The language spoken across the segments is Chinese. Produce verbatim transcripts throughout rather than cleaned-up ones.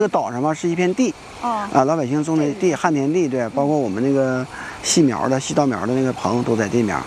这个岛上嘛是一片地，哦、啊，老百姓种的地，旱田地，对，包括我们那个细苗的、细稻苗的那个棚都在这面。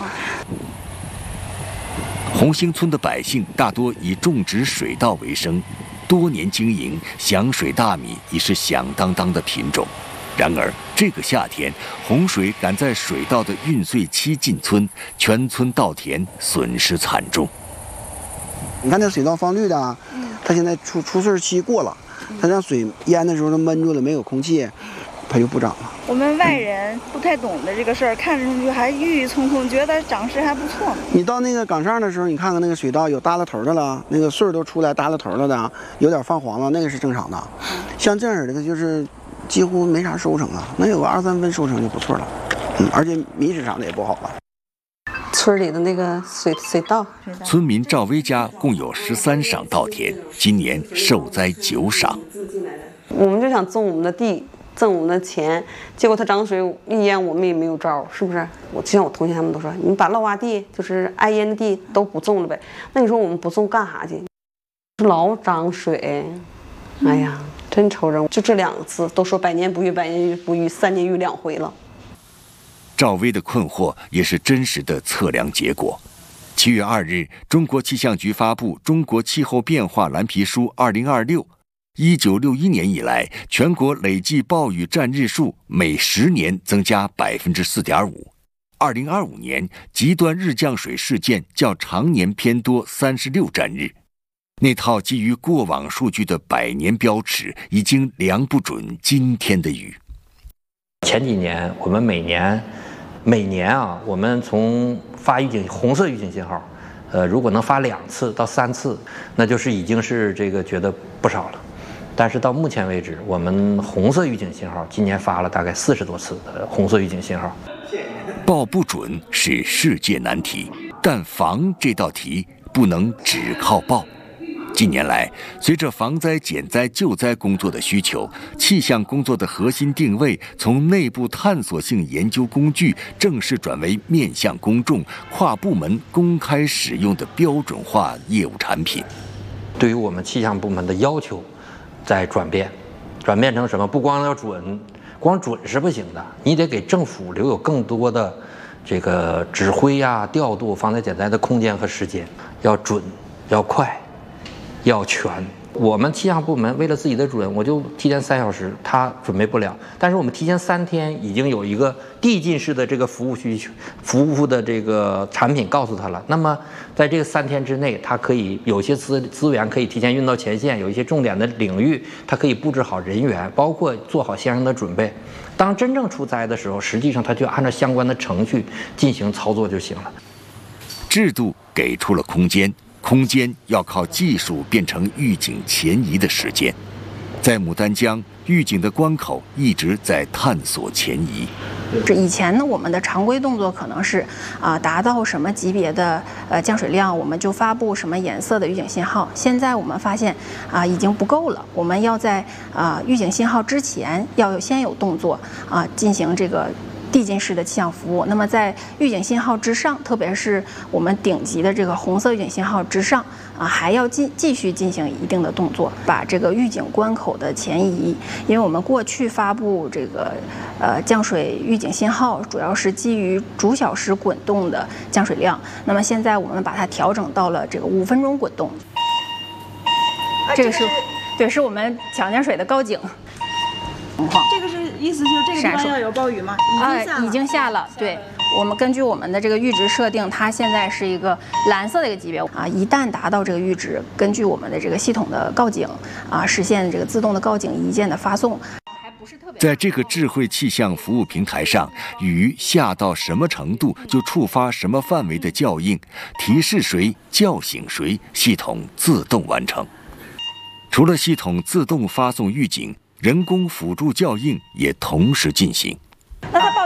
红星村的百姓大多以种植水稻为生，多年经营，响水大米已是响当当的品种。然而，这个夏天，洪水赶在水稻的运穗期进村，全村稻田损失惨重。 你看那水稻放绿的，它现在出出穗期过了。它让水淹的时候，它闷住了，没有空气，它就不长了。 我们外人不太懂得这个事儿，看上去还郁郁葱葱，觉得长势还不错。 你到那个岗上的时候，你看看那个水稻有耷拉头的了，那个穗儿都出来耷拉头了的，有点泛黄了，那个是正常的。像这样的就是几乎没啥收成了，能有个二三分收成就不错了。嗯，而且米质长得也不好了。 村里的那个水水稻， 村民赵薇家共有十三晌稻田，今年受灾九晌。 我们就想种我们的地，挣我们的钱，结果它涨水一淹，我们也没有招，是不是？我就像我同学他们都说，你把涝洼地，就是挨淹的地都不种了呗。那你说我们不种干啥去？老涨水，哎呀，真愁人。就这两次都说百年不遇，百年不遇，三年遇两回了。 赵薇的困惑也是真实的测量结果。七月二日，中国气象局发布《中国气候变化蓝皮书二零二六》，一九六一年以来，全国累计暴雨占日数每十年增加百分之四点五。二零二五年，极端日降水事件较常年偏多三十六占日。那套基于过往数据的百年标尺，已经量不准今天的雨。 前几年，我们每年。每年啊，我们从发预警红色预警信号，呃，如果能发两次到三次，那就是已经是这个觉得不少了。但是到目前为止，我们红色预警信号今年发了大概四十多次的红色预警信号。 报不准是世界难题，但防这道题不能只靠报。近年来，随着防灾减灾救灾工作的需求，气象工作的核心定位从内部探索性研究工具正式转为面向公众、跨部门公开使用的标准化业务产品。 对于我们气象部门的要求在转变，转变成什么？不光要准，光准是不行的，你得给政府留有更多的这个指挥呀、调度防灾减灾的空间和时间，要准，要快。要全，我们气象部门为了自己的准，我就提前三小时，他准备不了。但是我们提前三天已经有一个递进式的这个服务需求、服务的这个产品告诉他了。那么在这个三天之内，他可以有些资资源可以提前运到前线，有一些重点的领域，他可以布置好人员，包括做好相应的准备。当真正出灾的时候，实际上他就按照相关的程序进行操作就行了。 制度给出了空间。空间要靠技术变成预警前移的时间，在牡丹江，预警的关口一直在探索前移。 这以前呢，我们的常规动作可能是啊，达到什么级别的呃降水量，我们就发布什么颜色的预警信号。现在我们发现啊，已经不够了，我们要在啊预警信号之前要有先有动作啊，进行这个。递进式的气象服务，那么在预警信号之上，特别是我们顶级的这个红色预警信号之上啊，还要继继续进行一定的动作，把这个预警关口的前移。因为我们过去发布这个呃降水预警信号，主要是基于逐小时滚动的降水量，那么现在我们把它调整到了这个五分钟滚动。这个是，对，是我们抢江水的高警。 这个是意思就是这个地方要有暴雨吗？已经下了， 已经下了。对，我们根据我们的这个阈值设定，它现在是一个蓝色的一个级别啊。一旦达到这个阈值，根据我们的这个系统的告警啊，实现这个自动的告警一键的发送。 在这个智慧气象服务平台上，雨下到什么程度就触发什么范围的校应，提示谁，叫醒谁，系统自动完成。除了系统自动发送预警，人工辅助校应也同时进行。 那它报警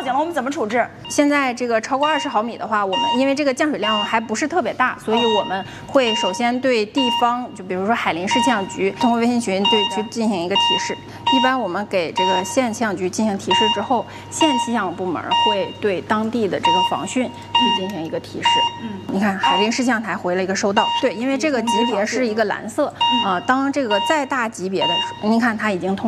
警了，我们怎么处置？ 现在这个超过二十毫米的话，我们因为这个降水量还不是特别大，所以我们会首先对地方，就比如说海林市气象局，通过微信群对去进行一个提示。一般我们给这个县气象局进行提示之后，县气象部门会对当地的这个防汛去进行一个提示。嗯，你看海林市气象台回了一个收到，对，因为这个级别是一个蓝色啊、呃，当这个再大级别的，您看它已经通。